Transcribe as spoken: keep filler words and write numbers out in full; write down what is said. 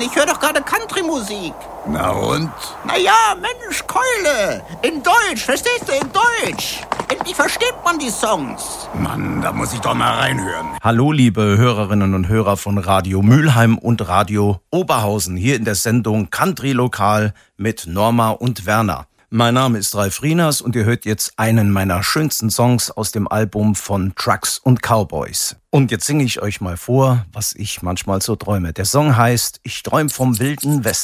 Ich höre doch gerade Country-Musik. Na und? Na ja, Mensch, Keule. In Deutsch, verstehst du, in Deutsch. Endlich versteht man die Songs. Mann, da muss ich doch mal reinhören. Hallo, liebe Hörerinnen und Hörer von Radio Mülheim und Radio Oberhausen. Hier in der Sendung Country Lokal mit Norma und Werner. Mein Name ist Ralf Rieners und ihr hört jetzt einen meiner schönsten Songs aus dem Album von Trucks und Cowboys. Und jetzt singe ich euch mal vor, was ich manchmal so träume. Der Song heißt Ich träum vom wilden Westen.